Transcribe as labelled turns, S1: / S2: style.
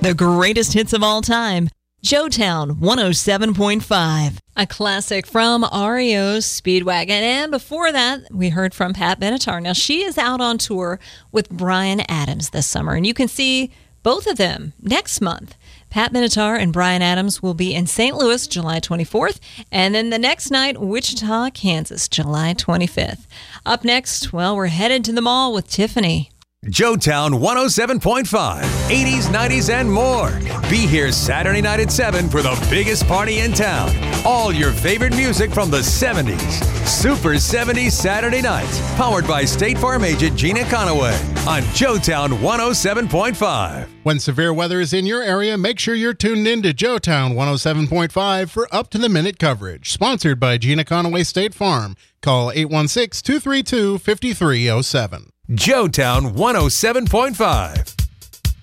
S1: The greatest hits of all time. Joetown 107.5. A classic from REO's Speedwagon. And before that, we heard from Pat Benatar. Now, she is out on tour with Bryan Adams this summer, and you can see both of them next month. Pat Benatar and Bryan Adams will be in St. Louis July 24th, and then the next night, Wichita, Kansas, July 25th. Up next, well, we're headed to the mall with Tiffany.
S2: Joetown 107.5, 80s, 90s, and more. Be here Saturday night at 7 for the biggest party in town. All your favorite music from the 70s. Super 70s Saturday nights. Powered by State Farm agent Gina Conaway on Joetown 107.5.
S3: When severe weather is in your area, make sure you're tuned in to Joetown 107.5 for up-to-the-minute coverage. Sponsored by Gina Conaway State Farm. Call 816-232-5307.
S2: Joetown 107.5.